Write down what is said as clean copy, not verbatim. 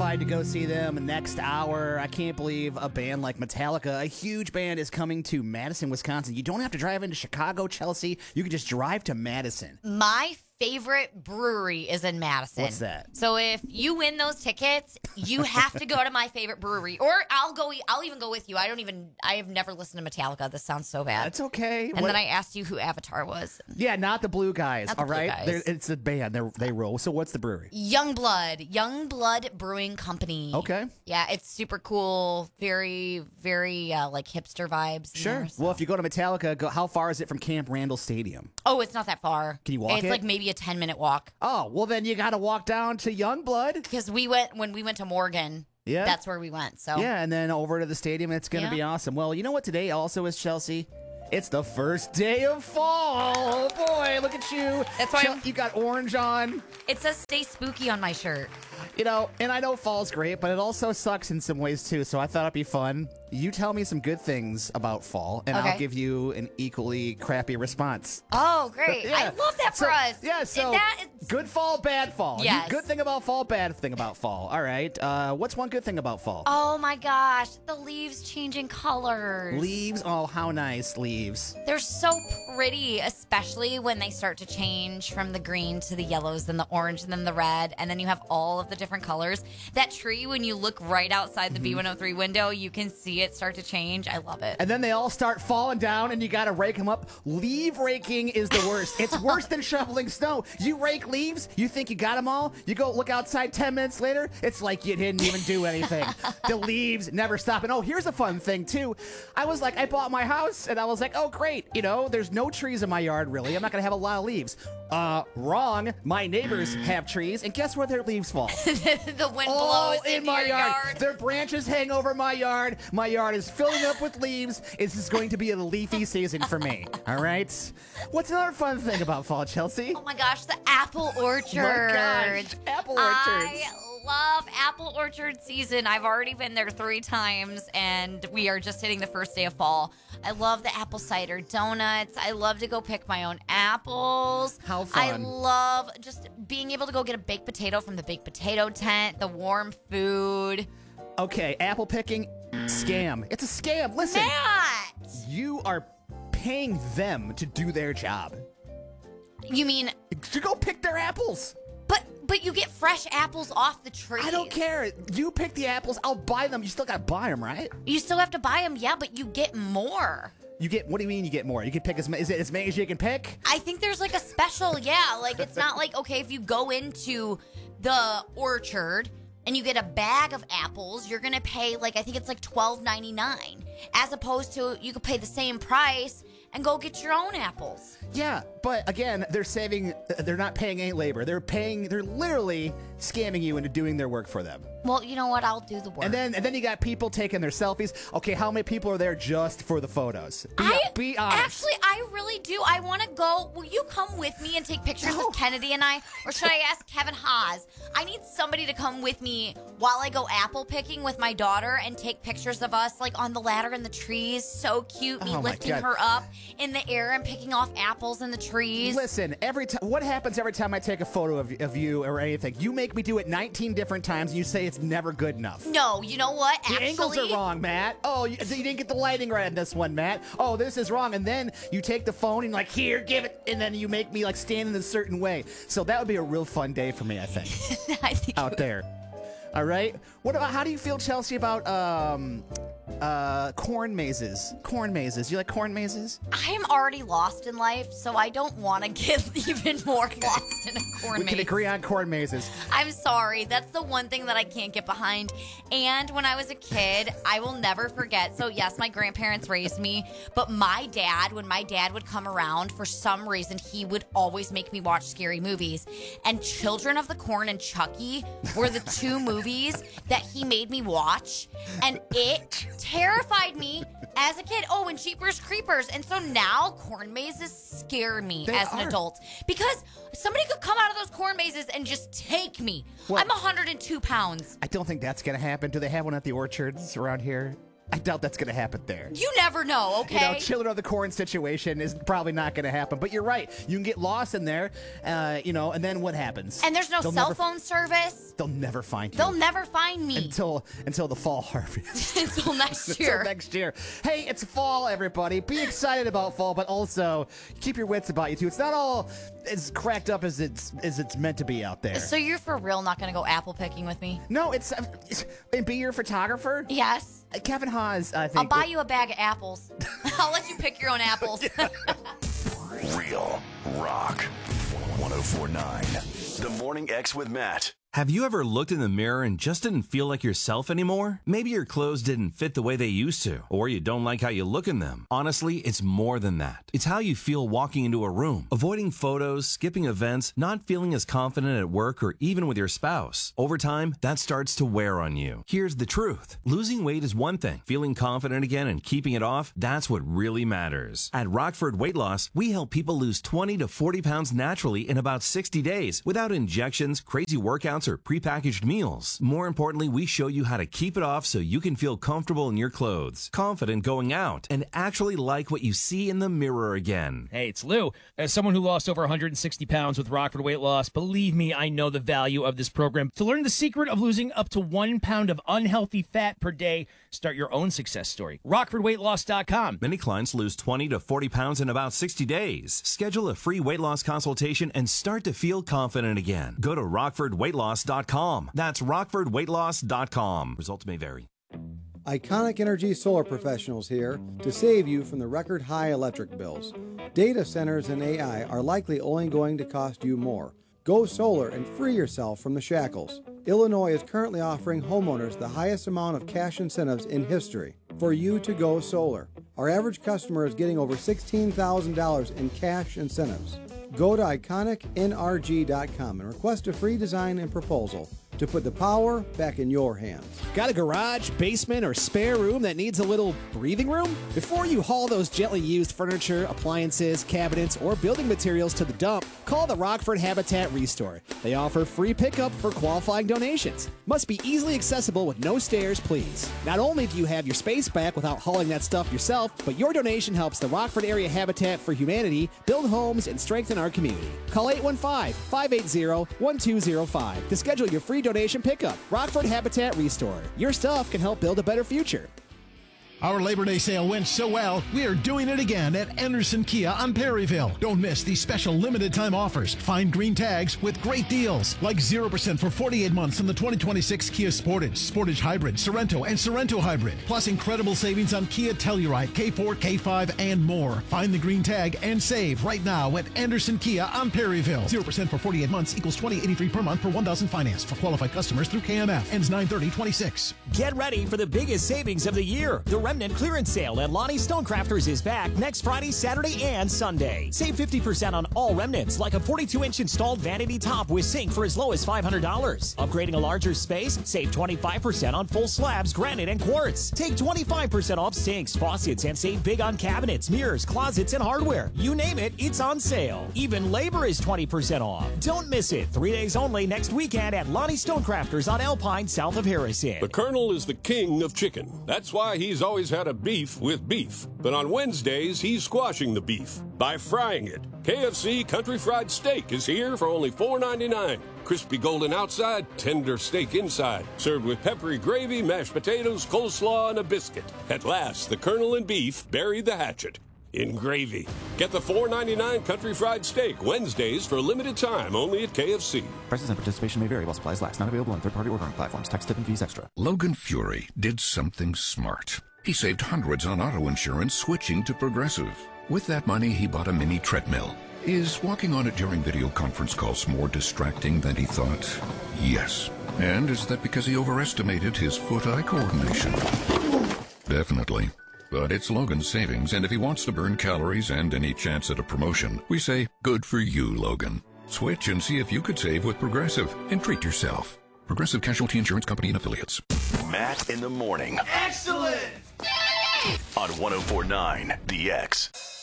terrified to go see them next hour. I can't believe a band like Metallica, a huge band, is coming to Madison, Wisconsin. You don't have to drive into Chicago, Chelsea. You can just drive to Madison. My favorite brewery is in Madison. What's that? So if you win those tickets, you have to go to my favorite brewery, or I'll even go with you. I have never listened to Metallica. This sounds so bad. That's okay. And then I asked you who Avatar was. Yeah, not the Blue Guys. Not the all Blue right, Guys. It's a band. They roll. So what's the brewery? Youngblood Brewing Company. Okay. Yeah, it's super cool. Very, very like hipster vibes. in Sure. there, so. Well, if you go to Metallica, how far is it from Camp Randall Stadium? Oh, it's not that far. Can you walk It's it? like maybe a 10-minute walk. Oh, well, then you got to walk down to Youngblood. Because when we went to Morgan, Yeah. that's where we went. So Yeah, and then over to the stadium. It's going to Yeah. be awesome. Well, you know what today also is, Chelsea? It's the first day of fall. Oh, boy, look at you. That's why You got orange on. it says "Stay Spooky" on my shirt. You know, and I know fall's great, but it also sucks in some ways, too. So I thought it'd be fun. You tell me some good things about fall, and I'll Okay. give you an equally crappy response. Oh, great! Yeah. I love that for So- us. Yeah, so that is, good fall, bad fall. Yes. Good thing about fall, bad thing about fall. All right. What's one good thing about fall? oh my gosh, the leaves changing colors. Leaves. Oh, how nice leaves. They're so pretty, especially when they start to change from the green to the yellows, then the orange, and then the red, and then you have all of the different colors. That tree, when you look right outside the B103 window, you can see it start to change. I love it. And then they all start falling down, and you got to rake them up. Leaf raking is the worst. It's worse than shoveling snow. You rake leaves, you think you got them all. You go look outside 10 minutes later, it's like you didn't even do anything. The leaves never stop. And oh, here's a fun thing, too. I bought my house, and I was like, oh, great. You know, there's no trees in my yard, really. I'm not going to have a lot of leaves. Wrong. My neighbors have trees, and guess where their leaves fall? The wind All blows in into my your yard. Their branches hang over my yard. My yard is filling up with leaves. This is going to be a leafy season for me. All right. What's another fun thing about fall, Chelsea? Oh my gosh, the apple orchard. My gosh, apple orchards. I love apple orchard season. I've already been there 3 times, and we are just hitting the first day of fall. I love the apple cider donuts. I love to go pick my own apples. How fun. I love just being able to go get a baked potato from the baked potato tent, the warm food. Okay, apple picking, scam. It's a scam. Listen, Matt! you are paying them to do their job. You mean, To go pick their apples. but you get fresh apples off the tree. I don't care. You pick the apples. I'll buy them. You still got to buy them, right? You still have to buy them, yeah, but you get more. You get, what do you mean you get more? You can pick is it as many as you can pick? I think there's like a special, yeah. Like it's not like, okay, if you go into the orchard and you get a bag of apples, you're gonna pay like, I think it's like $12.99, as opposed to you could pay the same price and go get your own apples. Yeah, but again, they're not paying any labor. They're literally scamming you into doing their work for them. Well, you know what? I'll do the work. And then you got people taking their selfies. Okay, how many people are there just for the photos? Be honest. Actually, I really do. I want to go. Will you come with me and take pictures No. with Kennedy and I? Or should I ask Kevin Haas? I need somebody to come with me while I go apple picking with my daughter and take pictures of us like on the ladder in the trees. So cute. Me Oh, my lifting God. her up in the air and picking off apples in the trees. Listen, what happens every time I take a photo of you or anything? You make me do it 19 different times, and you say it's never good enough. No, you know what? The angles are wrong, Matt. Oh, you didn't get the lighting right on this one, Matt. Oh, this is wrong. And then you take the phone and like, here, give it. And then you make me like stand in a certain way. So that would be a real fun day for me, I think, I think out there. All right. How do you feel, Chelsea, about corn mazes? Corn mazes. You like corn mazes? I am already lost in life, so I don't want to get even more lost in a corn We maze. can agree on corn mazes. I'm sorry. That's the one thing that I can't get behind. And when I was a kid, I will never forget. So, yes, my grandparents raised me. But my dad, when my dad would come around, for some reason, he would always make me watch scary movies. And Children of the Corn and Chucky were the 2 movies that he made me watch. And it terrified me as a kid. Oh, and Jeepers Creepers. And so now corn mazes scare me They as an are. adult. Because somebody could come out of those corn mazes and just take me. Well- I'm 102 pounds. I don't think that's going to happen. Do they have one at the orchards around here? I doubt that's going to happen there. You never know, okay? You know, Children of the Corn situation is probably not going to happen. But you're right. You can get lost in there, you know, and then what happens? And there's no cell phone service. They'll never find you. They'll never find me. Until the fall harvest. Until next year. Until next year. Hey, it's fall, everybody. Be excited about fall, but also keep your wits about you, too. It's not all as cracked up as it's meant to be out there. So you're for real not going to go apple picking with me? No, it's and be your photographer? Yes. Kevin Haas, I think. I'll buy you a bag of apples. I'll let you pick your own apples. Real Rock 1049. The Morning X with Matt. Have you ever looked in the mirror and just didn't feel like yourself anymore? Maybe your clothes didn't fit the way they used to, or you don't like how you look in them. Honestly, it's more than that. It's how you feel walking into a room, avoiding photos, skipping events, not feeling as confident at work or even with your spouse. Over time, that starts to wear on you. Here's the truth. Losing weight is one thing. Feeling confident again and keeping it off, that's what really matters. At Rockford Weight Loss, we help people lose 20 to 40 pounds naturally in about 60 days without injections, crazy workouts, or prepackaged meals. More importantly, we show you how to keep it off so you can feel comfortable in your clothes, confident going out, and actually like what you see in the mirror again. Hey, it's Lou. As someone who lost over 160 pounds with Rockford Weight Loss, believe me, I know the value of this program. To learn the secret of losing up to 1 pound of unhealthy fat per day, start your own success story. RockfordWeightLoss.com. Many clients lose 20 to 40 pounds in about 60 days. Schedule a free weight loss consultation and start to feel confident again. Go to RockfordWeightLoss.com. That's RockfordWeightLoss.com. Results may vary. Iconic Energy Solar Professionals here to save you from the record high electric bills. Data centers and AI are likely only going to cost you more. Go solar and free yourself from the shackles. Illinois is currently offering homeowners the highest amount of cash incentives in history for you to go solar. Our average customer is getting over $16,000 in cash incentives. Go to iconicnrg.com and request a free design and proposal to put the power back in your hands. Got a garage, basement, or spare room that needs a little breathing room? Before you haul those gently used furniture, appliances, cabinets, or building materials to the dump, call the Rockford Habitat Restore. They offer free pickup for qualifying donations. Must be easily accessible with no stairs, please. Not only do you have your space back without hauling that stuff yourself, but your donation helps the Rockford Area Habitat for Humanity build homes and strengthen our community. Call 815-580-1205 to schedule your free donation pickup. Rockford Habitat Restore. Your stuff can help build a better future. Our Labor Day sale went so well, we are doing it again at Anderson Kia on Perryville. Don't miss these special limited time offers. Find green tags with great deals, like 0% for 48 months on the 2026 Kia Sportage, Sportage Hybrid, Sorento, and Sorento Hybrid. Plus incredible savings on Kia Telluride, K4, K5, and more. Find the green tag and save right now at Anderson Kia on Perryville. 0% for 48 months equals $20.83 per month per 1,000 financed for qualified customers through KMF. Ends 9/30/26. Get ready for the biggest savings of the year. The Remnant clearance sale at Lonnie Stonecrafters is back next Friday, Saturday, and Sunday. Save 50% on all remnants, like a 42-inch installed vanity top with sink for as low as $500. Upgrading a larger space, save 25% on full slabs, granite, and quartz. Take 25% off sinks, faucets, and save big on cabinets, mirrors, closets, and hardware. You name it, it's on sale. Even labor is 20% off. Don't miss it. 3 days only next weekend at Lonnie Stonecrafters on Alpine, south of Harrison. The Colonel is the king of chicken. That's why he's always had a beef with beef. But on Wednesdays, he's squashing the beef by frying it. KFC Country Fried Steak is here for only $4.99. Crispy golden outside, tender steak inside. Served with peppery gravy, mashed potatoes, coleslaw, and a biscuit. At last, the Colonel and beef buried the hatchet in gravy. Get the $4.99 Country Fried Steak Wednesdays for a limited time only at KFC. Prices and participation may vary while supplies last. Not available on third-party ordering platforms. Tax, tip, and fees extra. Logan Fury did something smart. He saved hundreds on auto insurance switching to Progressive. With that money, he bought a mini treadmill. Is walking on it during video conference calls more distracting than he thought? Yes. And is that because he overestimated his foot-eye coordination? Definitely. But it's Logan's savings, and if he wants to burn calories and any chance at a promotion, we say, good for you, Logan. Switch and see if you could save with Progressive and treat yourself. Progressive Casualty Insurance Company and Affiliates. Matt in the morning. Excellent! On 1049 The X.